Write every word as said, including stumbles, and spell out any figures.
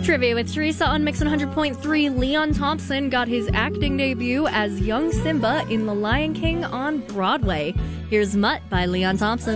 Trivia with Teresa on Mix one hundred point three. Leon Thompson got his acting debut as young Simba in The Lion King on Broadway. Here's Mutt by Leon Thompson.